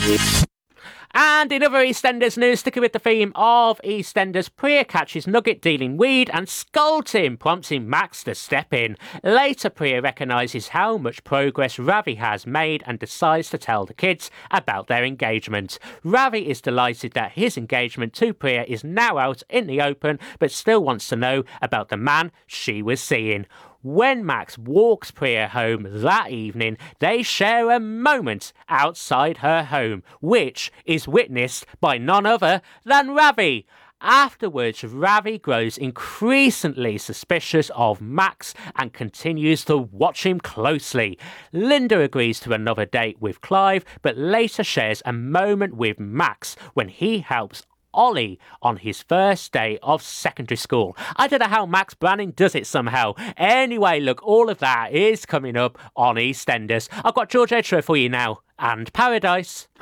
And in other EastEnders news, sticking with the theme of EastEnders, Priya catches Nugget dealing weed and scolds him, prompting Max to step in. Later, Priya recognises how much progress Ravi has made and decides to tell the kids about their engagement. Ravi is delighted that his engagement to Priya is now out in the open, but still wants to know about the man she was seeing. When Max walks Priya home that evening, they share a moment outside her home, which is witnessed by none other than Ravi. Afterwards, Ravi grows increasingly suspicious of Max and continues to watch him closely. Linda agrees to another date with Clive, but later shares a moment with Max when he helps Ollie on his first day of secondary school. I don't know how Max Branning does it somehow. Anyway, look, all of that is coming up on EastEnders. I've got George Edgeworth for you now, and Paradise.